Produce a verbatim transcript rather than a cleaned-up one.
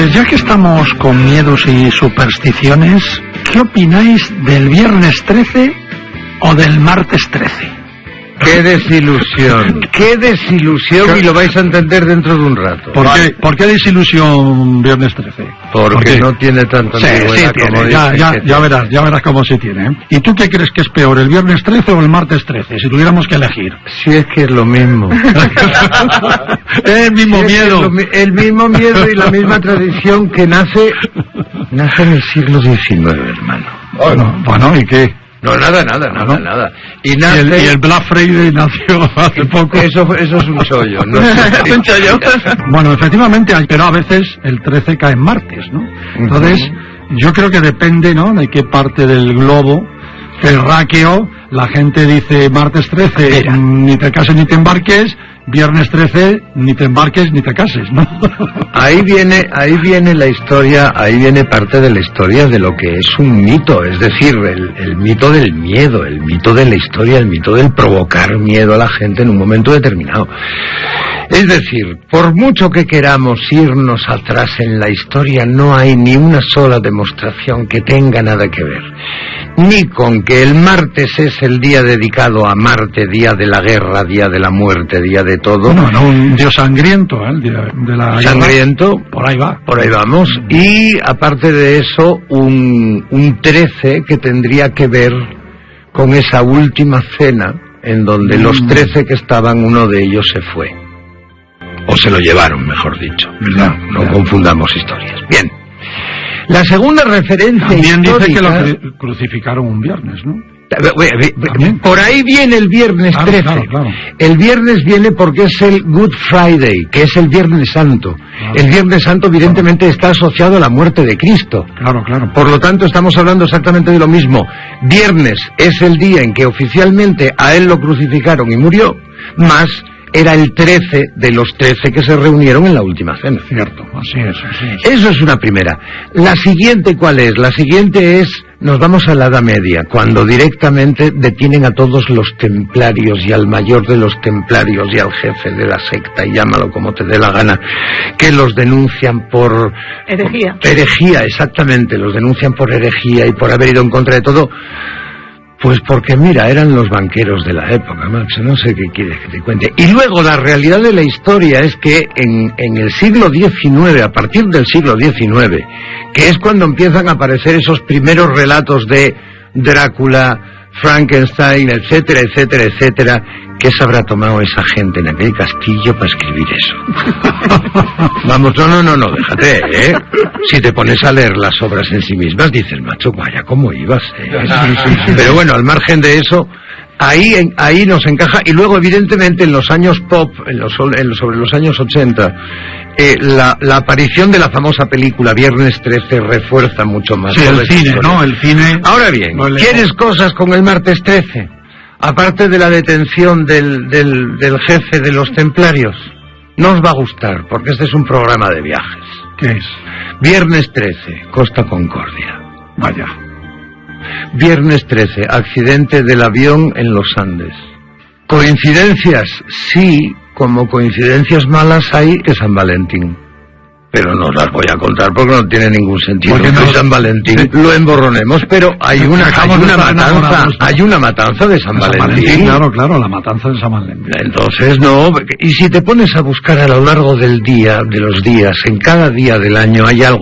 Pues ya que estamos con miedos y supersticiones, ¿qué opináis del viernes trece o del martes trece? ¡Qué desilusión! ¡Qué desilusión! Y lo vais a entender dentro de un rato. ¿Por qué, ¿por qué desilusión viernes trece? Porque ¿Por qué? No tiene tanta sí, antigüedad sí como tiene, ya, dice ya, que ya tiene. verás, ya verás cómo sí tiene. ¿eh? ¿Y tú qué crees que es peor, el viernes trece o el martes trece, si tuviéramos que elegir? Si es que es lo mismo. El mismo Si es miedo. que es lo, el mismo miedo y la misma tradición que nace, nace en el siglo diecinueve, hermano. Bueno, bueno, ¿y qué? No, nada, nada, nada, ¿No? nada. Y Y nace... el, y el Black Friday nació hace poco. Eso, eso es un chollo, ¿no? ¿Es un chollo? Bueno, efectivamente, hay- pero a veces el trece cae en martes, ¿no? Entonces, yo creo que depende, ¿no?, de qué parte del globo terráqueo la gente dice martes trece, Mira. mm, ni te cases ni te embarques, viernes trece, ni te embarques ni te cases, ¿no? Ahí viene, ahí viene la historia, ahí viene parte de la historia de lo que es un mito, es decir, el, el mito del miedo, el mito de la historia, el mito del provocar miedo a la gente en un momento determinado. Es decir, por mucho que queramos irnos atrás en la historia, no hay ni una sola demostración que tenga nada que ver. Ni con que el martes es el día dedicado a Marte, día de la guerra, día de la muerte, día de todo. No, no, un dios sangriento, ¿eh? El día de la Sangriento, por ahí va. por ahí vamos. Y aparte de eso, un, un trece que tendría que ver con esa última cena en donde los trece que estaban, uno de ellos se fue. O se lo llevaron, mejor dicho. ¿Verdad? No Ya. confundamos historias. Bien. La segunda referencia También dice que lo histórica... cru- crucificaron un viernes, ¿no? También. Por ahí viene el viernes Claro, trece. claro, claro. El viernes viene porque es el Good Friday, que es el Viernes Santo. Claro. El Viernes Santo evidentemente está asociado a la muerte de Cristo. Claro, claro. Por lo tanto, estamos hablando exactamente de lo mismo. Viernes es el día en que oficialmente a él lo crucificaron y murió, más era el trece de los trece que se reunieron en la última cena. Cierto, así es, así es. Eso es una primera. La siguiente, ¿cuál es? La siguiente es, nos vamos a la Edad Media, cuando directamente detienen a todos los templarios y al mayor de los templarios y al jefe de la secta, y llámalo como te dé la gana, que los denuncian por... Herejía. por- herejía, exactamente, los denuncian por herejía y por haber ido en contra de todo. Pues porque, mira, eran los banqueros de la época, Max, no sé qué quieres que te cuente. Y luego la realidad de la historia es que en, en el siglo diecinueve, a partir del siglo diecinueve, que es cuando empiezan a aparecer esos primeros relatos de Drácula, Frankenstein, etcétera, etcétera, etcétera, ¿qué se habrá tomado esa gente en aquel castillo para escribir eso? Vamos, no, no, no, no, déjate, ¿eh? Si te pones a leer las obras en sí mismas, dices, macho, vaya, ¿cómo ibas? ¿eh? Sí, sí, sí. Pero bueno, al margen de eso, ahí, en- ahí nos encaja. Y luego, evidentemente, en los años pop, en los, en los- sobre los años ochenta, eh, la, la aparición de la famosa película Viernes trece refuerza mucho más. Sí, toda el esta cine, historia. ¿no? El cine... Ahora bien, No le- ¿quieres cosas con el martes trece? Aparte de la detención del, del, del jefe de los templarios, no os va a gustar, porque este es un programa de viajes. ¿Qué es? Viernes trece, Costa Concordia. Vaya. Viernes trece, accidente del avión en los Andes. ¿Coincidencias? Sí, como coincidencias malas hay que San Valentín. Pero no las voy a contar porque no tiene ningún sentido Porque que no- San Valentín Sí. lo emborronemos, pero hay una, hay Dejamos de una estar matanza, enamorados. hay una matanza de San, San Valentín. Valentín, claro, claro, la matanza de San Valentín. Entonces, no, y si te pones a buscar a lo largo del día, de los días, en cada día del año hay algo